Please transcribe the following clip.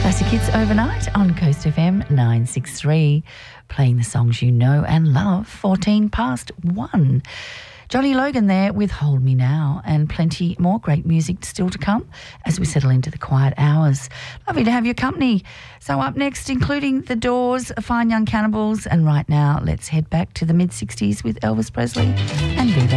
Classic Hits Overnight on Coast FM 963, playing the songs you know and love, 14 past 1. Johnny Logan there with Hold Me Now, and plenty more great music still to come as we settle into the quiet hours. Lovely to have your company. So up next, including The Doors, Fine Young Cannibals, and right now let's head back to the mid-60s with Elvis Presley and Viva